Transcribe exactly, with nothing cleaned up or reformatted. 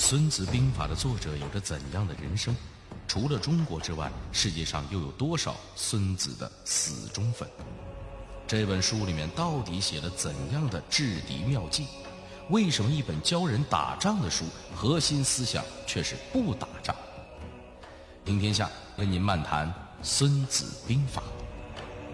孙子兵法的作者有着怎样的人生？除了中国之外，世界上又有多少孙子的死忠粉？这本书里面到底写了怎样的制敌妙计？为什么一本教人打仗的书，核心思想却是不打仗？听天下为您漫谈孙子兵法。